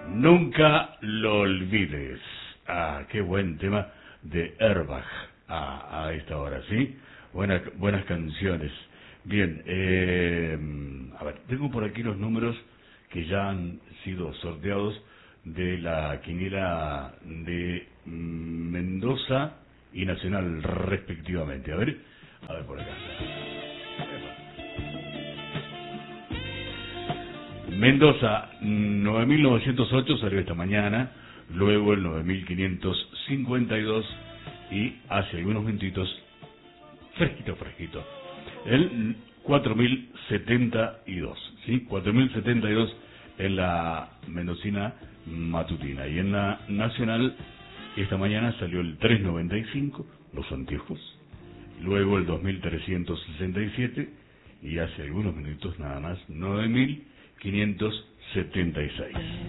Nunca lo olvides. Ah, qué buen tema de Erbach a esta hora, ¿sí? Buenas canciones. Bien, a ver, tengo por aquí los números que ya han sido sorteados de la quiniela de Mendoza y Nacional respectivamente. A ver por acá. Mendoza 9908 salió esta mañana, luego el 9552 y hace algunos minutitos, fresquito, el 4072, ¿sí? 4072 en la mendocina matutina. Y en la nacional, esta mañana salió el 395, los anteojos, luego el 2367 y hace algunos minutos nada más, 9576.